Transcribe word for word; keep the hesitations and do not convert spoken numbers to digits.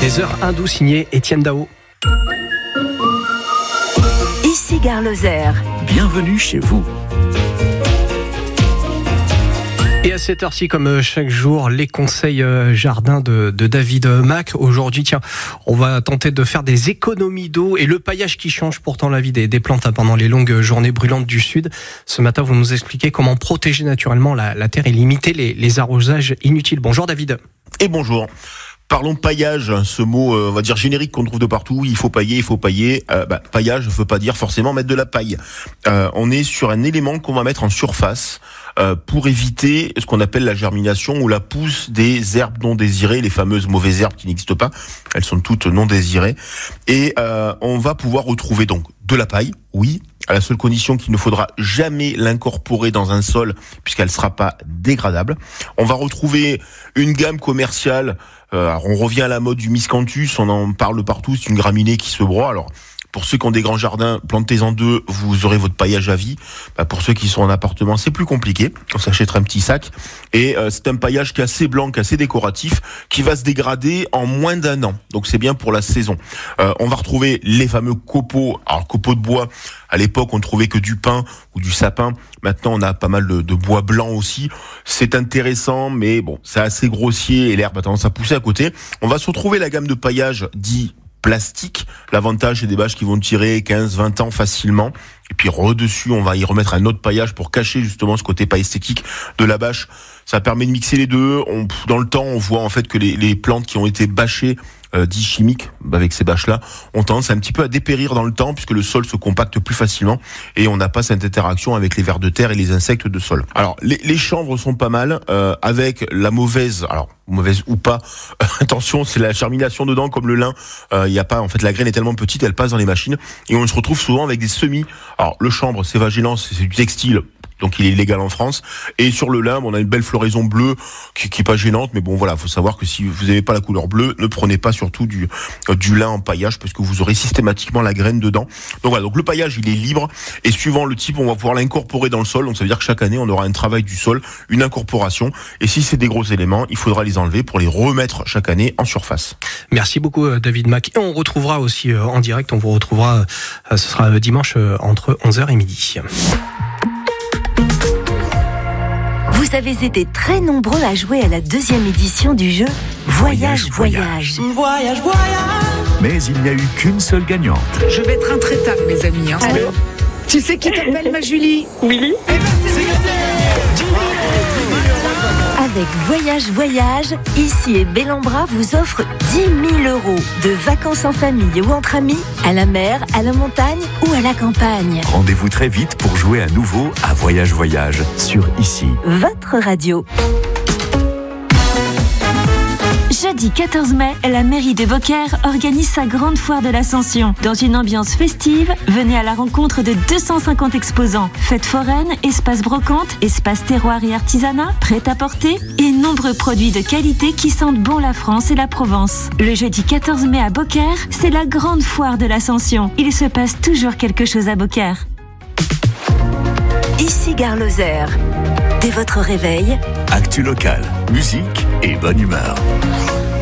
Les heures hindoues signées Étienne Dao. Ici Gare Lozère. Bienvenue chez vous. Et à cette heure-ci, comme chaque jour, les conseils jardin de, de David Mac. Aujourd'hui, tiens, on va tenter de faire des économies d'eau et le paillage qui change pourtant la vie des, des plantes pendant les longues journées brûlantes du sud. Ce matin, vous nous expliquez comment protéger naturellement la, la terre et limiter les, les arrosages inutiles. Bonjour David. Et bonjour. Parlons paillage, ce mot, euh, on va dire générique qu'on trouve de partout. Il faut pailler, il faut pailler. Euh, bah, paillage ne veut pas dire forcément mettre de la paille. Euh, on est sur un élément qu'on va mettre en surface euh, pour éviter ce qu'on appelle la germination ou la pousse des herbes non désirées, les fameuses mauvaises herbes qui n'existent pas. Elles sont toutes non désirées. Et euh, on va pouvoir retrouver donc de la paille, oui, à la seule condition qu'il ne faudra jamais l'incorporer dans un sol puisqu'elle ne sera pas dégradable. On va retrouver une gamme commerciale. Euh, alors on revient à la mode du miscanthus, on en parle partout, c'est une graminée qui se broie. Alors pour ceux qui ont des grands jardins, plantez-en deux, vous aurez votre paillage à vie. Bah, pour ceux qui sont en appartement, c'est plus compliqué. On s'achètera un petit sac. Et euh, c'est un paillage qui est assez blanc, qui est assez décoratif, qui va se dégrader en moins d'un an. Donc c'est bien pour la saison. Euh, on va retrouver les fameux copeaux. Alors copeaux de bois, à l'époque on ne trouvait que du pin ou du sapin. Maintenant on a pas mal de, de bois blanc aussi. C'est intéressant, mais bon, c'est assez grossier et l'herbe a tendance à pousser à côté. On va se retrouver la gamme de paillage dit plastique. L'avantage, c'est des bâches qui vont tirer quinze, vingt ans facilement. Et puis, redessus, on va y remettre un autre paillage pour cacher justement ce côté pas esthétique de la bâche. Ça permet de mixer les deux. On, dans le temps, on voit en fait que les, les plantes qui ont été bâchées, euh, dites chimiques, avec ces bâches-là, ont tendance un petit peu à dépérir dans le temps puisque le sol se compacte plus facilement et on n'a pas cette interaction avec les vers de terre et les insectes de sol. Alors, les, les chanvres sont pas mal, euh, avec la mauvaise, alors mauvaise ou pas, euh, attention, c'est la germination dedans comme le lin. Il euh, y a pas, en fait, la graine est tellement petite, elle passe dans les machines et on se retrouve souvent avec des semis. Alors, le chanvre, c'est vagilant, c'est, c'est du textile. Donc il est illégal en France. Et sur le lin, on a une belle floraison bleue qui, qui est pas gênante, mais bon voilà, faut savoir que si vous n'avez pas la couleur bleue, ne prenez pas surtout du euh, du lin en paillage parce que vous aurez systématiquement la graine dedans. Donc voilà, donc le paillage il est libre et suivant le type, on va pouvoir l'incorporer dans le sol. Donc ça veut dire que chaque année, on aura un travail du sol, une incorporation. Et si c'est des gros éléments, il faudra les enlever pour les remettre chaque année en surface. Merci beaucoup David Mac. Et on retrouvera aussi euh, en direct, on vous retrouvera, euh, ce sera dimanche euh, entre onze heures et midi. Vous avez été très nombreux à jouer à la deuxième édition du jeu Voyage, Voyage. Voyage, voyage. Mais il n'y a eu qu'une seule gagnante. Je vais être intraitable, mes amis. Hein. Allô ? Tu sais qui t'appelle, ma Julie ? Willy ? Eh ben, c'est gagné. Avec Voyage, Voyage, ici et Bellambra vous offre dix mille euros de vacances en famille ou entre amis, à la mer, à la montagne ou à la campagne. Rendez-vous très vite pour jouer à nouveau à Voyage Voyage sur Ici. Votre radio. Jeudi quatorze mai, la mairie de Beaucaire organise sa grande foire de l'Ascension. Dans une ambiance festive, venez à la rencontre de deux cent cinquante exposants. Fêtes foraines, espace brocante, espace terroir et artisanat, prêt-à-porter et nombreux produits de qualité qui sentent bon la France et la Provence. Le jeudi quatorze mai à Beaucaire, c'est la grande foire de l'Ascension. Il se passe toujours quelque chose à Beaucaire. Ici Gare Lozère. Dès votre réveil, Actu local, musique et bonne humeur.